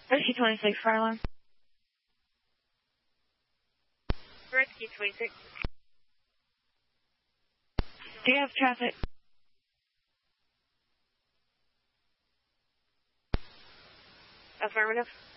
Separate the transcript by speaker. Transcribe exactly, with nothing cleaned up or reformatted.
Speaker 1: Rescue twenty-six, fire alarm.
Speaker 2: Rescue twenty-six.
Speaker 1: Do you have traffic?
Speaker 2: Affirmative.